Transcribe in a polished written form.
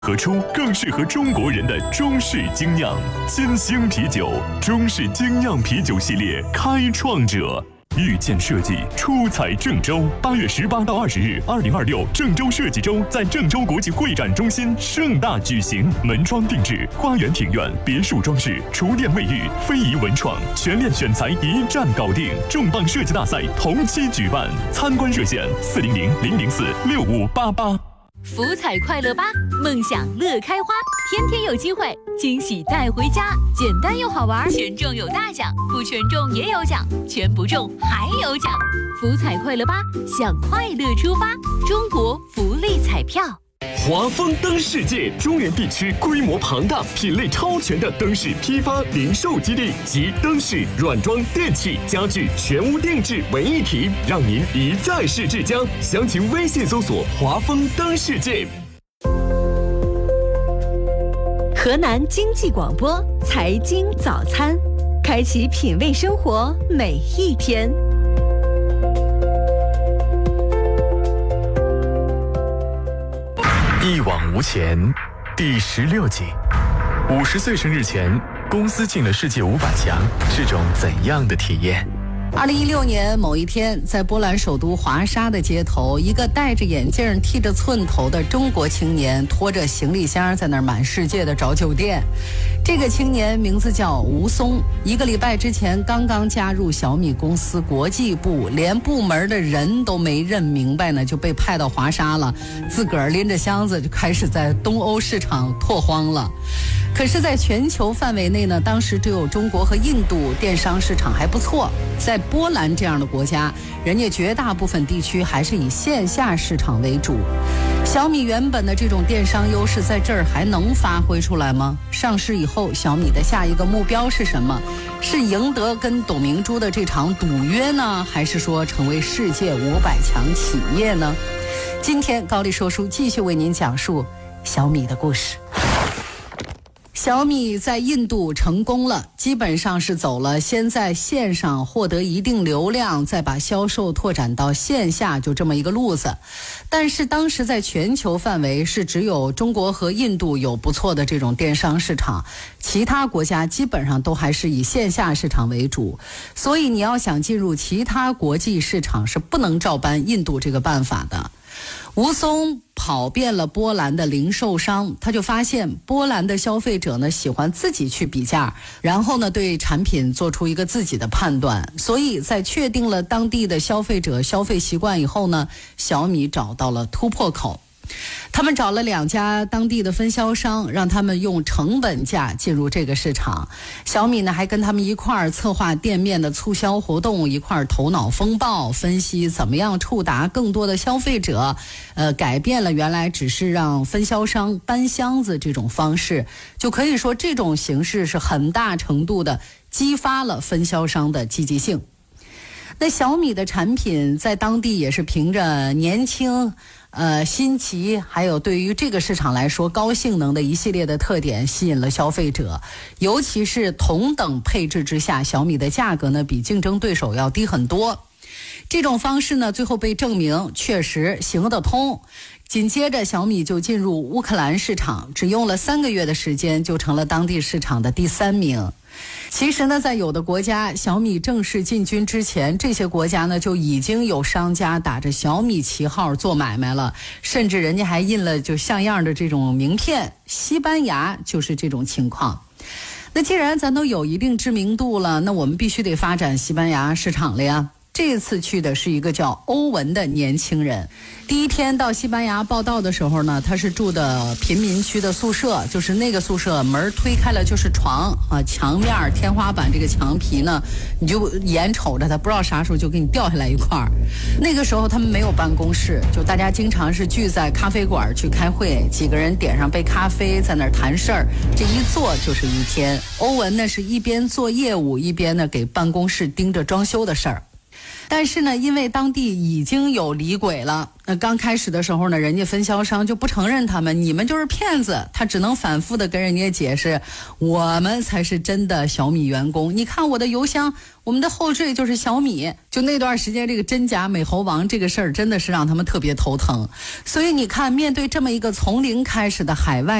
合出更适合中国人的中式精酿金星啤酒，中式精酿啤酒系列开创者。遇见设计出彩郑州，8月18到20日，2026郑州设计周在郑州国际会展中心盛大举行，门窗定制、花园庭院、别墅装饰、厨电卫浴、非遗文创，全链选材一站搞定。重磅设计大赛同期举办，参观热线400-004-6588。 福彩快乐吧，梦想乐开花，天天有机会，惊喜带回家，简单又好玩，全中有大奖，不全中也有奖，全不中还有奖。福彩快乐吧，向快乐出发，中国福利彩票。 华丰灯世界中原地区规模庞大、品类超全的灯饰批发零售基地，集灯饰、软装、电器、家具全屋定制为一体，让您一站式至家。详情微信搜索华丰灯世界。 河南经济广播财经早餐，开启品味生活每一天。 一往无前第16集，50岁生日前，公司进了世界500强，是种怎样的体验 ？2016年某一天，在波兰首都华沙的街头，一个戴着眼镜、剃着寸头的中国青年拖着行李箱在那儿满世界的找酒店。这个青年名字叫吴松，1个礼拜之前刚刚加入小米公司国际部，连部门的人都没认明白呢，就被派到华沙了，自个儿拎着箱子就开始在东欧市场拓荒了。可是在全球范围内呢，当时只有中国和印度电商市场还不错，在波兰这样的国家，人家绝大部分地区还是以线下市场为主。小米原本的这种电商优势在这儿还能发挥出来吗？上市以后，小米的下一个目标是什么？是赢得跟董明珠的这场赌约呢，还是说成为世界500强企业呢？今天高丽说书继续为您讲述小米的故事。小米在印度成功了，基本上是走了先在线上获得一定流量，再把销售拓展到线下，就这么一个路子。但是当时在全球范围是只有中国和印度有不错的这种电商市场，其他国家基本上都还是以线下市场为主。所以你要想进入其他国际市场，是不能照搬印度这个办法的。吴松跑遍了波兰的零售商，他就发现波兰的消费者呢喜欢自己去比价，然后呢对产品做出一个自己的判断。所以在确定了当地的消费者消费习惯以后呢，小米找到了突破口。他们找了2家当地的分销商，让他们用成本价进入这个市场。小米呢还跟他们一块儿策划店面的促销活动，一块儿头脑风暴，分析怎么样触达更多的消费者，改变了原来只是让分销商搬箱子这种方式，就可以说这种形式是很大程度的激发了分销商的积极性。那小米的产品在当地也是凭着年轻、新奇，还有对于这个市场来说高性能的一系列的特点吸引了消费者。尤其是同等配置之下，小米的价格呢比竞争对手要低很多。这种方式呢最后被证明确实行得通。紧接着小米就进入乌克兰市场，只用了3个月的时间就成了当地市场的第3名。其实呢，在有的国家小米正式进军之前，这些国家呢就已经有商家打着小米旗号做买卖了，甚至人家还印了就像样的这种名片。西班牙就是这种情况。那既然咱都有一定知名度了，那我们必须得发展西班牙市场了呀。这次去的是一个叫欧文的年轻人。第一天到西班牙报道的时候呢，他是住的贫民区的宿舍，就是那个宿舍门推开了就是床啊，墙面天花板这个墙皮呢，你就眼瞅着他不知道啥时候就给你掉下来一块儿。那个时候他们没有办公室，就大家经常是聚在咖啡馆去开会，几个人点上杯咖啡在那儿谈事儿，这一坐就是一天。欧文呢是一边做业务一边呢给办公室盯着装修的事儿。但是呢，因为当地已经有李鬼了， 那刚开始的时候呢，人家分销商就不承认他们，你们就是骗子，他只能反复的跟人家解释，我们才是真的小米员工。你看我的邮箱，我们的后缀就是小米。就那段时间，这个真假美猴王这个事儿真的是让他们特别头疼。所以你看，面对这么一个从零开始的海外